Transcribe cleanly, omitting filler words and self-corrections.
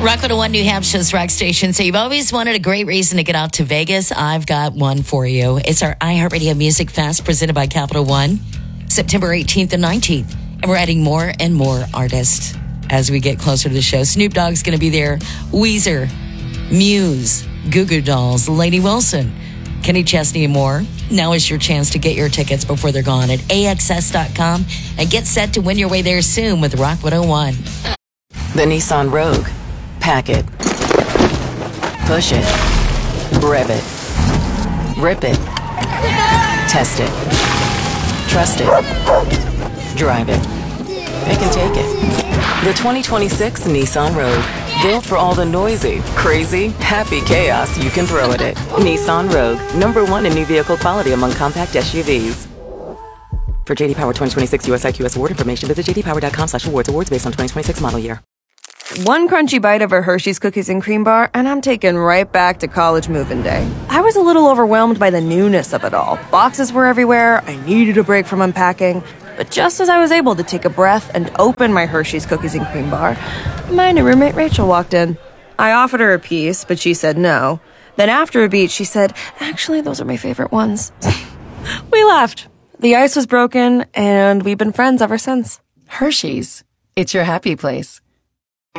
Rock 101 New Hampshire's rock station. So you've always wanted a great reason to get out to Vegas. I've got one for you. It's our iHeartRadio Music Fest presented by Capital One, September 18th and 19th. And we're adding more and more artists as we get closer to the show. Snoop Dogg's going to be there. Weezer, Muse, Goo Goo Dolls, Lady Wilson, Kenny Chesney, and more. Now is your chance to get your tickets before they're gone at AXS.com and get set to win your way there soon with Rock 101. The Nissan Rogue. Pack it. Push it. Rev it. Rip it. Test it. Trust it. Drive it. Pick and take it. The 2026 Nissan Rogue. Built for all the noisy, crazy, happy chaos you can throw at it. Nissan Rogue. #1 in new vehicle quality among compact SUVs. For JD Power 2026 US IQS award information, visit jdpower.com/awards. Awards based on 2026 model year. One crunchy bite of a Hershey's Cookies and Cream Bar, and I'm taken right back to college move-in day. I was a little overwhelmed by the newness of it all. Boxes were everywhere, I needed a break from unpacking, but just as I was able to take a breath and open my Hershey's Cookies and Cream Bar, my new roommate Rachel walked in. I offered her a piece, but she said no. Then after a beat, she said, "Actually, those are my favorite ones." We laughed. The ice was broken, and we've been friends ever since. Hershey's. It's your happy place.